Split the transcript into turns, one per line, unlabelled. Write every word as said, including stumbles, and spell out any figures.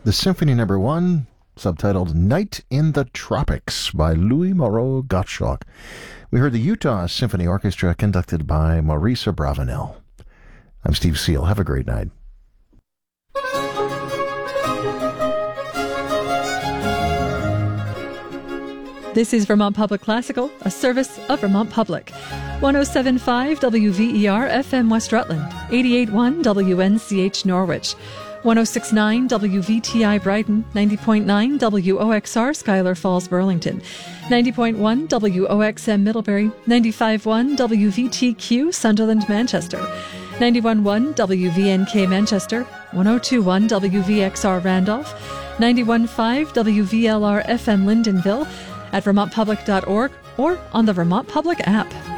the Symphony Number One, subtitled Night in the Tropics by Louis Moreau Gottschalk. We heard the Utah Symphony Orchestra conducted by Maurice Abravanel. I'm Steve Seal. Have a great night.
This is Vermont Public Classical, a service of Vermont Public. one oh seven point five W V E R F M West Rutland, eighty-eight point one W N C H Norwich, one oh six point nine W V T I Brighton, ninety point nine W O X R Schuyler Falls Burlington, ninety point one W O X M Middlebury, ninety-five point one W V T Q Sunderland Manchester, ninety-one point one W V N K Manchester, one oh two point one W V X R Randolph, ninety-one point five W V L R F M Lyndonville, at vermont public dot org or on the Vermont Public app.